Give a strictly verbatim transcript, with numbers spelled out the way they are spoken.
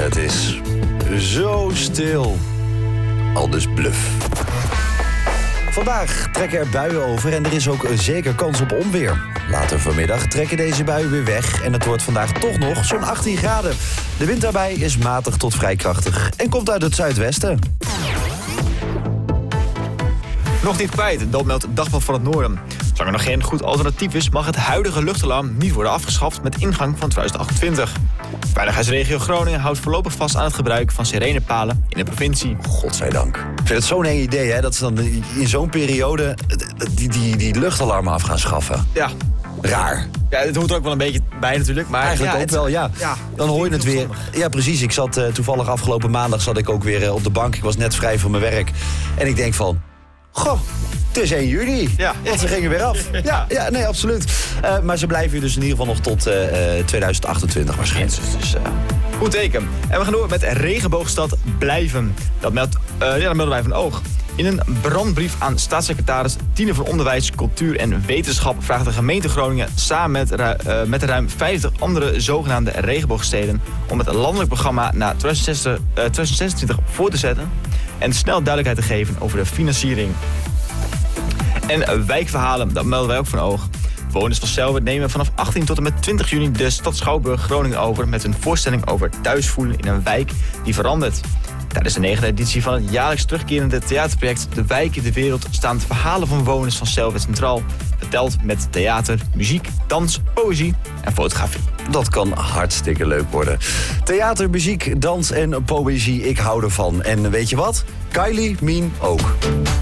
Het is zo stil. Aldus Bluff. Vandaag trekken er buien over en er is ook zeker kans op onweer. Later vanmiddag trekken deze buien weer weg en het wordt vandaag toch nog zo'n achttien graden. De wind daarbij is matig tot vrij krachtig en komt uit het zuidwesten. Nog niet kwijt, dat meldt het Dagblad van het Noorden. Zolang er nog geen goed alternatief is, mag het huidige luchtalarm niet worden afgeschaft met ingang van twintig achtentwintig. Veiligheidsregio Groningen houdt voorlopig vast aan het gebruik van sirenepalen in de provincie. Godzijdank. Ik vind het zo'n eng idee, hè, dat ze dan in zo'n periode die, die, die luchtalarmen af gaan schaffen. Ja. Raar. Ja, het hoort er ook wel een beetje bij natuurlijk. Maar eigenlijk ja, ook het, wel, ja. ja. Dan hoor je het weer. Verstandig. Ja, precies. Ik zat uh, toevallig afgelopen maandag zat ik ook weer uh, op de bank. Ik was net vrij van mijn werk. En ik denk van, goh, het is één juni. Ja. Want ze gingen weer af. Ja, ja nee, absoluut. Uh, maar ze blijven hier dus in ieder geval nog tot uh, twintig achtentwintig waarschijnlijk. Dus, uh... Goed teken. En we gaan door met regenboogstad Blijven. Dat meldt, uh, ja, dat melden wij van Oog. In een brandbrief aan staatssecretaris Tine van Onderwijs, Cultuur en Wetenschap vraagt de gemeente Groningen samen met, uh, met de ruim vijftig andere zogenaamde regenboogsteden om het landelijk programma naar twintig zesentwintig voor te zetten en snel duidelijkheid te geven over de financiering. En wijkverhalen, dat melden wij ook van Oog. Bewoners van Selwer nemen vanaf achttien tot en met twintig juni de stad Schouwburg Groningen over met een voorstelling over thuisvoelen in een wijk die verandert. Tijdens de negende editie van het jaarlijks terugkerende theaterproject De Wijk in de Wereld staan de verhalen van bewoners van Selwer centraal. Verteld met theater, muziek, dans, poëzie en fotografie. Dat kan hartstikke leuk worden. Theater, muziek, dans en poëzie, ik hou ervan. En weet je wat? Kylie, Mien ook.